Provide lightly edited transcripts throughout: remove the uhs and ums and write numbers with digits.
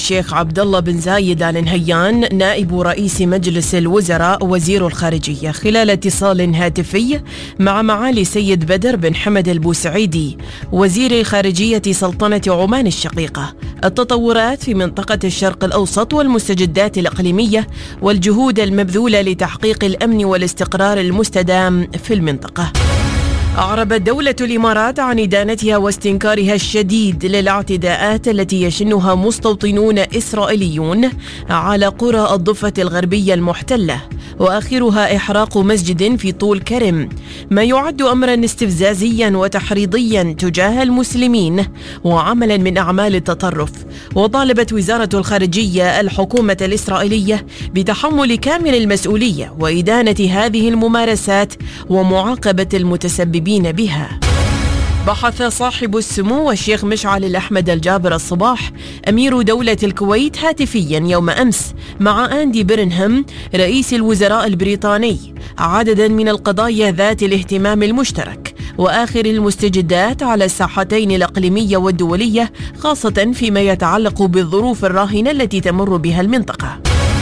الشيخ عبد الله بن زايد آل نهيان نائب رئيس مجلس الوزراء وزير الخارجية خلال اتصال هاتفي مع معالي سيد بدر بن حمد البوسعيدي وزير خارجية سلطنة عمان الشقيقة التطورات في منطقة الشرق الأوسط والمستجدات الإقليمية والجهود المبذولة لتحقيق الأمن والاستقرار المستدام في المنطقة. أعربت دولة الإمارات عن إدانتها واستنكارها الشديد للاعتداءات التي يشنها مستوطنون إسرائيليون على قرى الضفة الغربية المحتلة، وآخرها إحراق مسجد في طول كرم، ما يعد أمرا استفزازيا وتحريضيا تجاه المسلمين وعملا من أعمال التطرف. وطالبت وزارة الخارجية الحكومة الإسرائيلية بتحمل كامل المسؤولية وإدانة هذه الممارسات ومعاقبة المتسببين بها. بحث صاحب السمو الشيخ مشعل الأحمد الجابر الصباح أمير دولة الكويت هاتفيا يوم أمس مع أندي برنهام رئيس الوزراء البريطاني عددا من القضايا ذات الاهتمام المشترك وآخر المستجدات على الساحتين الإقليمية والدولية، خاصة فيما يتعلق بالظروف الراهنة التي تمر بها المنطقة.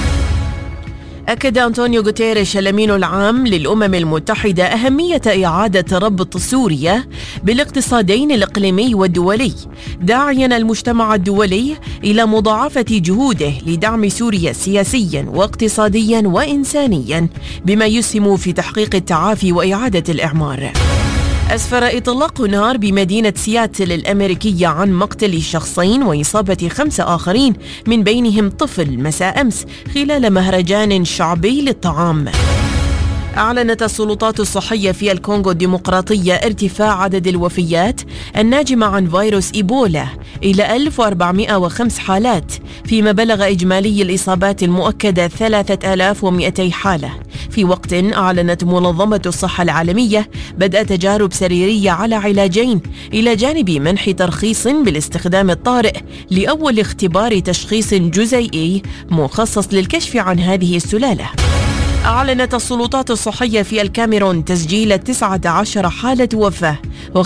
أكد أنطونيو غوتيريش الأمين العام للأمم المتحدة أهمية إعادة ربط سوريا بالاقتصادين الإقليمي والدولي، داعيا المجتمع الدولي إلى مضاعفة جهوده لدعم سوريا سياسيا واقتصاديا وإنسانيا بما يسهم في تحقيق التعافي وإعادة الإعمار. أسفر إطلاق نار بمدينة سياتل الأمريكية عن مقتل شخصين وإصابة 5 آخرين من بينهم طفل مساء أمس خلال مهرجان شعبي للطعام. أعلنت السلطات الصحية في الكونغو الديمقراطية ارتفاع عدد الوفيات الناجمة عن فيروس إيبولا إلى 1405 حالات، فيما بلغ إجمالي الإصابات المؤكدة 3200 حالة، في وقت أعلنت منظمة الصحة العالمية بدء تجارب سريرية على علاجين إلى جانب منح ترخيص بالاستخدام الطارئ لأول اختبار تشخيص جزيئي مخصص للكشف عن هذه السلالة. أعلنت السلطات الصحية في الكاميرون تسجيل 19 حالة وفاة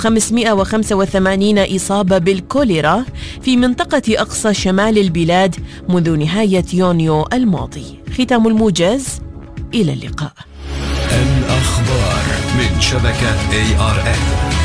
و585 إصابة بالكوليرا في منطقة أقصى شمال البلاد منذ نهاية يونيو الماضي. ختام الموجز، إلى اللقاء. الأخبار من شبكة ARN.